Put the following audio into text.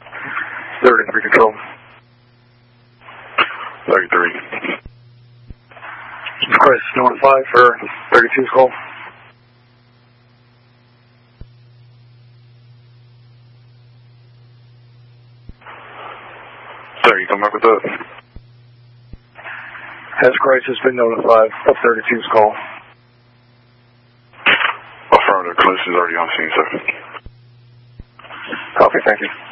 33 control. 33. Crisis notified for 32's call. Sir, you come back with that? Has crisis been notified of 32's call? Affirmative. Crisis is already on scene, sir. Copy, thank you.